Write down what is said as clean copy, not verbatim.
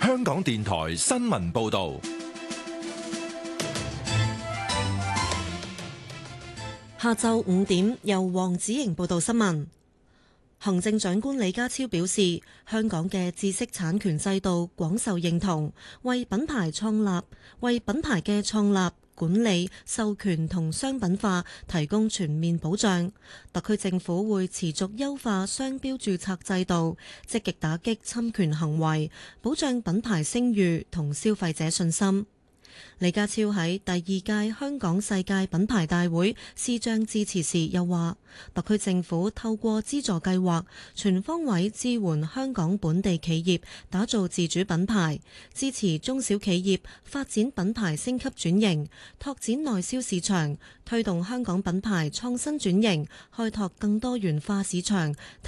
香港電台新聞報道。 下晝5點，由黃子瑩報道新聞。行政長官李家超表示，香港嘅知識產權制度廣受認同，為品牌嘅創立、管理、授權同商品化提供全面保障。特區政府會持續優化商標註冊制度，積極打擊侵權行為，保障品牌聲譽同消費者信心。李家超喺第二屆香港世界品牌大會視像致辭時又話，特區政府透過資助計劃，全方位支援香港本地企業打造自主品牌，支持中小企業發展品牌升級轉型，拓展內銷市場，推動香港品牌創新轉型，開拓更多元化市場，